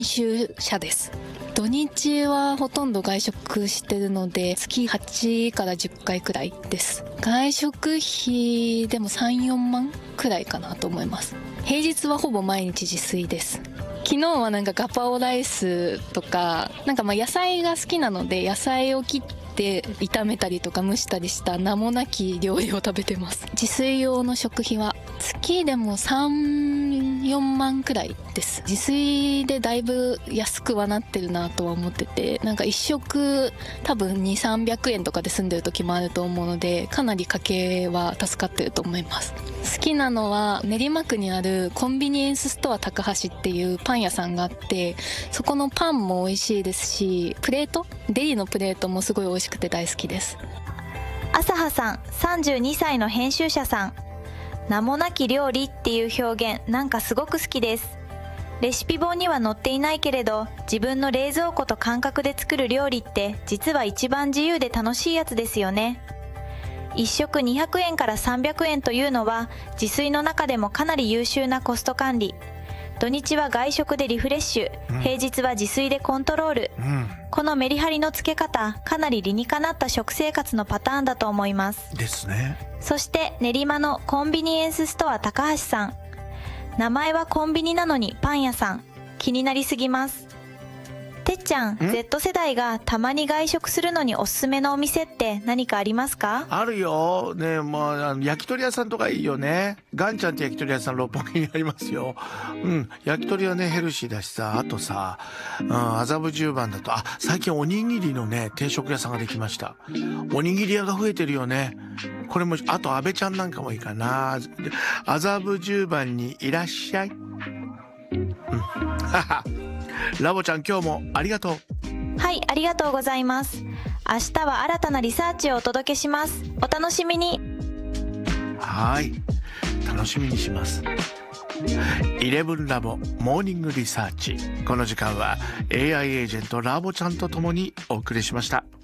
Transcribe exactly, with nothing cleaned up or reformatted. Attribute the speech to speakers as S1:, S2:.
S1: 就者です。土日はほとんど外食してるので月はちからじゅっかいくらいです。外食費でもさん、よんまんくらいかなと思います。平日はほぼ毎日自炊です。昨日はなんかガパオライスとか、なんかまあ野菜が好きなので野菜を切って炒めたりとか蒸したりした名もなき料理を食べてます。自炊用の食費は月でもさん、よんまんくらいです。自炊でだいぶ安くはなってるなとは思ってて、なんか一食多分に、さんびゃくえんとかで済んでる時もあると思うので、かなり家計は助かってると思います。好きなのは練馬区にあるコンビニエンスストア高橋っていうパン屋さんがあって、そこのパンも美味しいですし、プレートデリのプレートもすごい美味しくて大好きです。
S2: 朝葉さん、さんじゅうにさいの編集者さん。名もなき料理っていう表現、なんかすごく好きです。レシピ本には載っていないけれど、自分の冷蔵庫と感覚で作る料理って実は一番自由で楽しいやつですよね。一食にひゃくえんからさんびゃくえんというのは自炊の中でもかなり優秀なコスト管理。土日は外食でリフレッシュ、平日は自炊でコントロール、うん、このメリハリのつけ方、かなり理にかなった食生活のパターンだと思います
S3: ですね。
S2: そして練馬のコンビニエンスストア高橋さん。名前はコンビニなのにパン屋さん、気になりすぎます。てっちゃん、Z 世代がたまに外食するのにおすすめのお店って何かありますか？
S3: あるよね。もうあの焼き鳥屋さんとかいいよね。ガンちゃんって焼き鳥屋さん六本木にありますよ。うん焼き鳥はねヘルシーだしさ、あとさ、うん、麻布十番だとあ最近おにぎりのね定食屋さんができました。おにぎり屋が増えてるよね。これもあと安倍ちゃんなんかもいいかな。麻布十番にいらっしゃい。うんラボちゃん今日もありがとう。
S2: はい、ありがとうございます。明日は新たなリサーチをお届けします。お楽しみに。
S3: はい楽しみにします。イレブンラボモーニングリサーチ、この時間は エーアイ エージェントラボちゃんとともにお送りしました。